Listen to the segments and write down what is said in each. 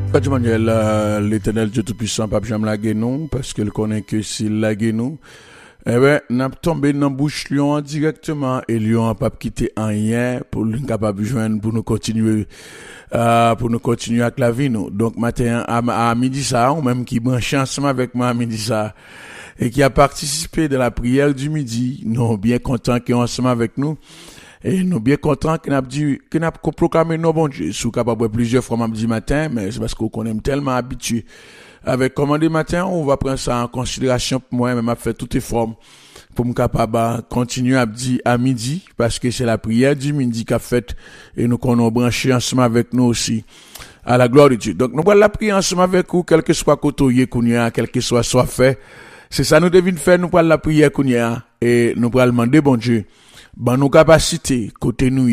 Père Manuel, l'Éternel Dieu Tout-Puissant, Pape Jean lagué nous, parce qu'il connaît que s'il lagué nous, eh ben, n'a tombé dans bouche lion directement, et lion a pas quitté rien pour nous capable joindre, pour nous continuer avec la vie, nous. Donc, matin, à midi ça, ou même qui branche ensemble avec moi à midi ça, et qui a participé de la prière du midi, nous bien contents qu'ils sont ensemble avec nous. Et nous bien contents qu'on a dit, qu'on a proclamé nos bons Dieu. Sous capable plusieurs fois mardi matin, mais c'est parce qu'on est tellement habitué. Avec commandé matin, on va prendre ça en considération pour moi, même à faire toutes les formes pour me capable continuer à dire à midi, parce que c'est la prière du midi qu'a fait et nous qu'on a branché ensemble avec nous aussi. À la gloire de Dieu. Donc, nous allons la prier ensemble avec vous, quel que soit côté qu'on y a, quel que soit fait. C'est ça nous devons faire, nous allons la prière qu'on y a, et nous allons demander bon Dieu. Ben, nos capacités, côté nous,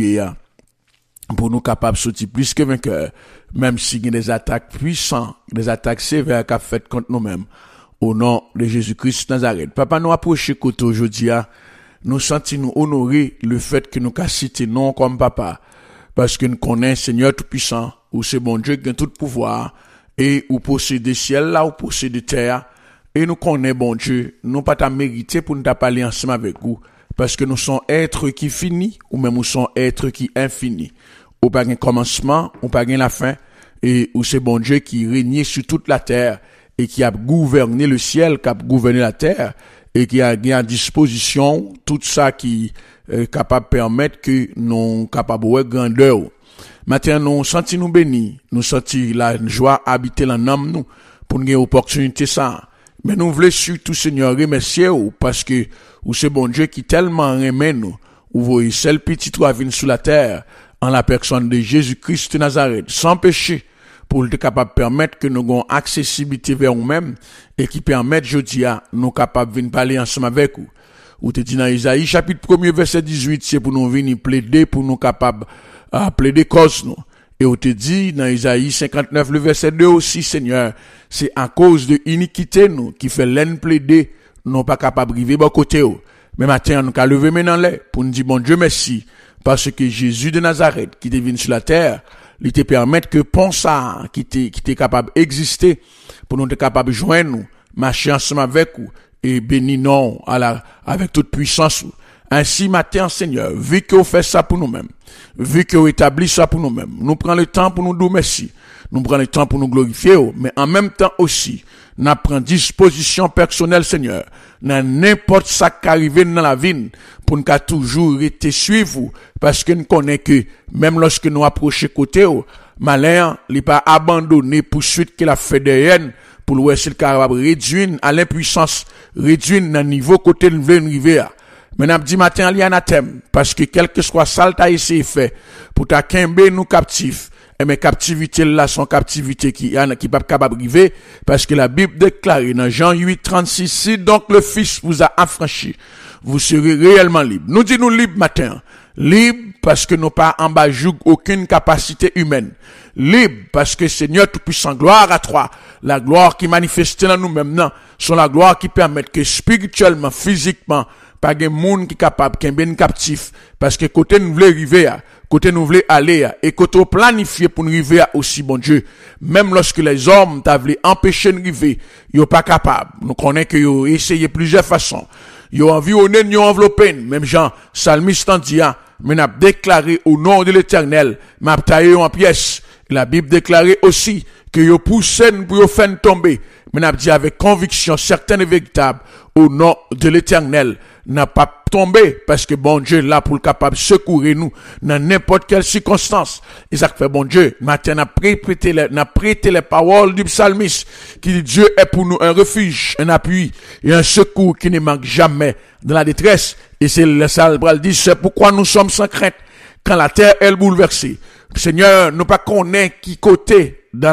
pour nous capables de sortir plus que vainqueurs, même s'il y a des attaques puissantes, des attaques sévères qu'a faites contre nous-mêmes, au nom de Jésus-Christ Nazareth. Papa, nous approcher côté aujourd'hui, nous sentons nous honorer le fait que nous qu'a cité non comme papa, parce que nous connaissons Seigneur Tout-Puissant, où c'est bon Dieu qui a tout pouvoir, et où possède ciel là, où possède terre, et nous connaissons bon Dieu, nous pas t'a mérité pour nous t'a parler ensemble avec vous, parce que nous sommes êtres qui finissent, ou même nous sommes êtres qui infinis. Ou pas un commencement, ou pas la fin, et où c'est bon Dieu qui règne sur toute la terre, et qui a gouverné le ciel, qui a gouverné la terre, et qui a mis à disposition tout ça qui est capable de permettre que nous capables de grandeur. Maintenant, nous sentons nous bénis, nous sentons la joie habiter dans l'âme nous, pour nous avoir opportunité ça. Mais nous voulons surtout, Seigneur, remercier vous, parce que, ou c'est bon Dieu qui tellement aimé nous, ou voyez seul petit trou à venir sur la terre, en la personne de Jésus-Christ de Nazareth, sans péché, pour être capable de permettre que nous ayons accessibilité vers nous-mêmes, et qui permettent, je dis, nous capables de venir parler ensemble avec vous. Ou te dit dans Isaïe, chapitre 1er, verset 18, c'est pour nous venir plaider, pour nous capables, plaider cause nous. Et on te dit, dans Isaïe 59, le verset 2 aussi, Seigneur, c'est à cause de iniquité, nous, qui fait l'aine plaider, nous pas capable de vivre bon côté, mais maintenant, nous qu'à lever maintenant là, pour nous dire, bon Dieu, merci, parce que Jésus de Nazareth, qui est venu sur la terre, il te permet que pont ça, qui était capable d'exister, pour nous être capable de joindre nous, marcher ensemble avec vous, et bénir non, avec toute puissance. Ainsi, matin, Seigneur, vu que vous faites ça pour nous-mêmes, vu que vous établissez ça pour nous-mêmes, nous prenons le temps pour nous dire merci, nous prenons le temps pour nous glorifier, mais en même temps aussi, nous prenons disposition personnelle, Seigneur, dans n'importe ça qui arrive dans la vie, pour nous toujours rester suivre, parce que nous connaissons que, même lorsque nous approchons côté, malin, il n'est pas abandonné pour suite qu'il a fait derrière, pour le essayer capable réduire à l'impuissance, réduire dans le niveau côté nous voulons arriver. Mais n'a dit matin il y a anathème parce que quel que soit ça t'a essayé fait pour ta kembe nous captifs et mes captivités là sont captivités qui pas capable arriver parce que la Bible déclare dans Jean 8:36 si donc le Fils vous a affranchi vous serez réellement libre. Nous disons libre matin. Libre parce que nous pas en bas joug aucune capacité humaine. Libre parce que Seigneur Tout-Puissant, gloire à toi. La gloire qui manifeste dans nous-mêmes, non, sont la gloire qui permet que spirituellement, physiquement, pas de monde qui est capable, qui est bien captif, parce que côté nous voulons arriver, côté nous voulons aller, et côté nous planifié pour nous arriver aussi, bon Dieu, même lorsque les hommes t'avaient empêché de arriver, ils sont pas capables. Nous connaissons qu'ils ont essayé plusieurs façons. Ils ont environné, ils ont enveloppé, même Jean, Psalmiste en dit, mais n'a déclaré au nom de l'Éternel, m'a taillé en pièces. La Bible déclarait aussi que ils poussé pour faire tomber. Mais n'a dit avec conviction certaine et véritable, au nom de l'Éternel, n'a pas tombé parce que bon Dieu là pour le capable de secourir nous dans n'importe quelle circonstance. Et ça fait bon Dieu, matin n'a prêté les paroles du psalmiste qui dit Dieu est pour nous un refuge, un appui et un secours qui ne manque jamais dans la détresse. Et c'est le Salbral dit c'est pourquoi nous sommes sans crainte quand la terre est bouleversée. Seigneur, nous pas connaît qui côté dans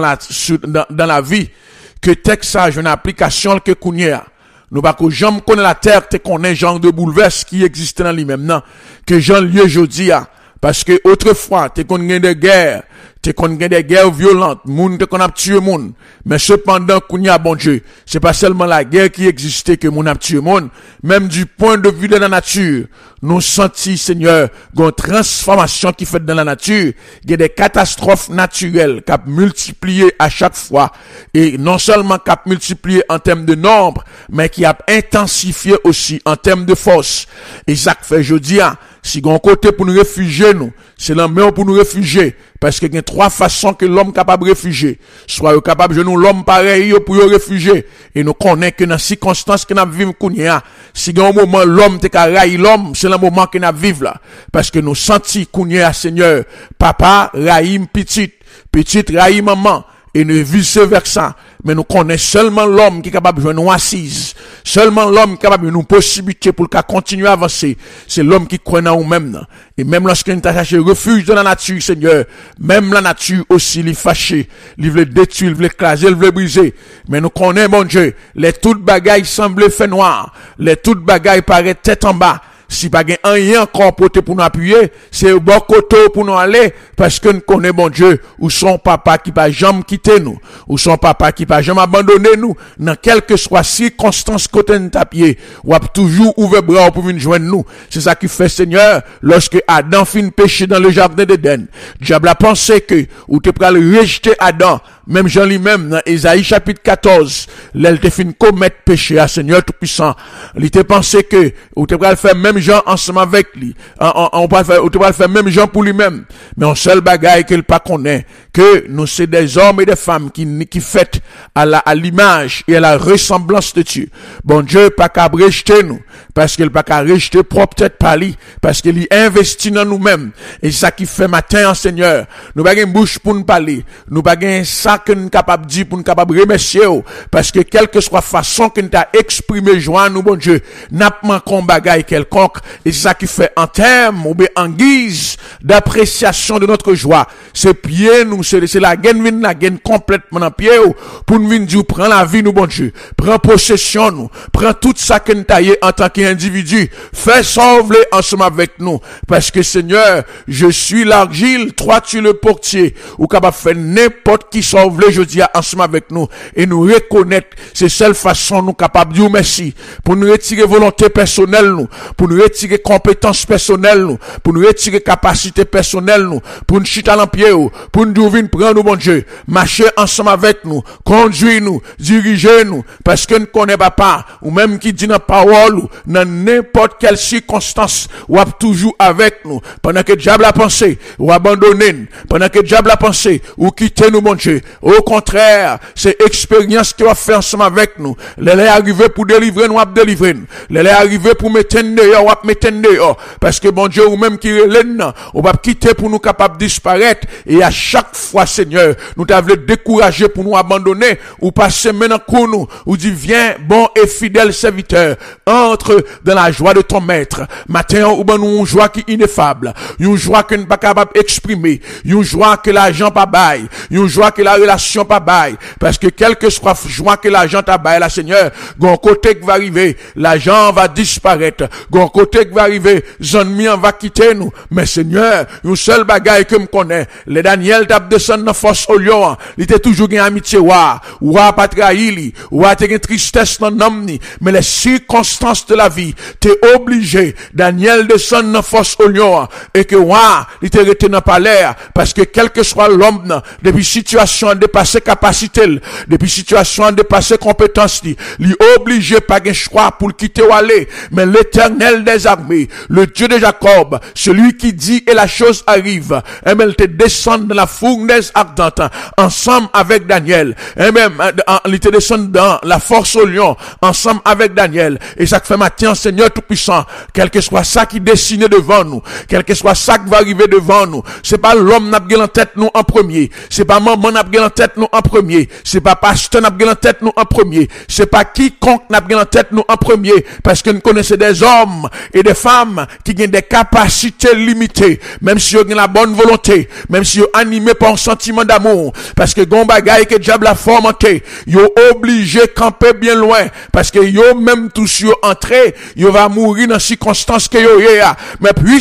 la vie que texte ça une application que Kounia. Nous pas que jamais connaît la terre te connaît genre de bouleverse qui existe dans lui-même non que Jean lieu jodi a parce que autrefois te connaît des guerres t'es qu'on gagne des guerres violentes, moun te qu'on a tué moun. Mais cependant, qu'on y a bon Dieu, c'est pas seulement la guerre qui existait que moun a tué moun, même du point de vue de la nature, nous senti, Seigneur, une transformation qui fait dans la nature, il y a des catastrophes naturelles qui ont multiplié à chaque fois, et non seulement qui ont multiplié en termes de nombre, mais qui ont intensifié aussi en termes de force. Et ça fait, je dis, si on côté pour nous réfugier, nous, c'est la meilleure pour nous réfugier. Parce qu'il y a trois façons que l'homme capable de réfugier. Soit capable de nous l'homme pareil pour nous réfugier. Et nous connaissons que dans les circonstances que nous vivons, si il y a un moment l'homme te raille l'homme, c'est le moment que nous vivons là. Parce que nous sentons qu'on y a, Seigneur, papa raille petite, petite raille maman. Et ne vice versa. Mais nous connaissons seulement l'homme qui est capable de nous assise. Seulement l'homme qui est capable de nous possibiliter pour qu'il continue à avancer. C'est l'homme qui croit en nous-mêmes. Et même lorsqu'il t'a cherché refuge de la nature, Seigneur, même la nature aussi, les fâcher, les veut détruire, les écraser, les veut briser. Mais nous connaissons, mon Dieu, les toutes bagailles semblent fait noir. Les toutes bagailles paraissent tête en bas. Si pas gain rien encore pour nous appuyer, c'est au bon côté pour nous aller, parce que nous connaissons, bon Dieu, ou son papa qui va jamais quitter nous, ou son papa qui va jamais abandonner nous, dans quelque soit circonstance côté nous tapier, ou a toujours ouvert bras pour venir joindre nous. C'est ça qui fait, Seigneur, lorsque Adam fit péché dans le jardin d'Éden, diable a pensé que, ou te pral rejeter Adam, même Jean lui-même, dans Ésaïe chapitre 14, l'elle te fin commettre péché à Seigneur Tout-Puissant. Il te pensé que, ou te pral faire même Jean ensemble avec lui. On peut faire même Jean pour lui-même. Mais on seul bagaille qu'il pas connaît, que nous c'est des hommes et des femmes qui fêtent à l'image et à la ressemblance de Dieu. Bon Dieu, pas qu'à rejeter nous, parce qu'il pas qu'à rejeter propre tête par lui, parce qu'il y investit dans nous-mêmes. Et c'est ça qui fait matin, Seigneur. Nous pas une bouche pour nous parler. Nous pas ça que nous capable dire pour nous capable remercier, parce que quelle que soit façon que nous t'a exprimé joie, nous, bon Dieu, n'a pas qu'on bagaille quelconque. Et c'est ça qui fait en termes, ou bien en guise d'appréciation de notre joie. C'est pied, nous, c'est la gaine complètement en pied, pour nous venir dire, prends la vie, nous, bon Dieu. Prends possession, nous. Prends tout ça que nous taillé en tant qu'individu. Fais sauver ensemble avec nous. Parce que, Seigneur, je suis l'argile, toi, tu le portier. Ou capable de faire n'importe qui sauver, je dis, ensemble avec nous. Et nous reconnaître, c'est seule façon, nous capables de dire merci. Pour nous retirer volonté personnelle, nous. Pour nous retirer compétences personnelles, nous. Pour nous retirer capacité personnelle, nous. Pour nous chiter en pied, pour nous venir prendre nous, bon Dieu. Marcher ensemble avec nous. Conduire nous. Diriger nous. Parce que nous connaissons pas, ou même qui dit dans la parole, ou dans n'importe quelle circonstance, ou toujours avec nous. Pendant que le diable a pensé, ou abandonné nous. Pendant que le diable a pensé, ou quitter nous, bon Dieu. Au contraire, c'est expérience qui va faire ensemble avec nous. Les est arrivé pour délivrer nous, ou délivrer nous. Les est arrivé pour mettre dehors, ou mettre dehors. Parce que bon Dieu, ou même qui relève, on va quitter pour nous capables de disparaître. Et à chaque fois, Seigneur, nous t'avons découragé pour nous abandonner, ou passer maintenant pour nous, ou dit, viens, bon et fidèle serviteur, entre dans la joie de ton maître. Matin, ou ben nous, une joie qui est ineffable, une joie que nous pas capable d'exprimer, une joie que l'argent pas bail, une joie que la relation pas bail, parce que quelle que soit joie que l'argent t'a bail, la Seigneur, gon côté qui va arriver, l'argent va disparaître, gon côté qui va arriver, ennemis va quitter nous, mais Seigneur, une seule bagaille que me connaît, les Daniel t'a descendu dans force au lion, il était toujours gain amitié ou pas trahi ou a te tristesse dans l'homme ni, mais les circonstances de la vie, t'es obligé, Daniel descend dans force au lion, et que il était resté dans palais, parce que quel que soit l'homme, depuis situation a dépassé capacité, depuis situation a dépassé compétence, il est obligé pas de choix pour le quitter ou aller, mais l'Éternel des armées, le Dieu de Jacob, celui qui dit et la chose arrive, et même il te descend dans la fournaise ardente, ensemble avec Daniel, et même il te descend dans la force au lion, ensemble avec Daniel, et ça fait matin, Seigneur Tout-Puissant, quel que soit ça qui dessine devant nous, quel que soit ça qui va arriver devant nous, c'est pas l'homme n'a pas en tête nous en premier, c'est pas maman n'a pas en tête nous en premier, c'est pas pasteur n'a pas en tête nous en premier, c'est pas quiconque n'a pas en tête nous en premier, parce que nous connaissons des hommes et des femmes qui ont des capacités limitées, même si ils ont la bonne volonté, même si ils sont animés par un sentiment d'amour, parce que gon bagaille que diable a formaté, ils sont obligés de camper bien loin, parce que ils même tous yo entré, ils va mourir dans circonstances que yo ya, mais puis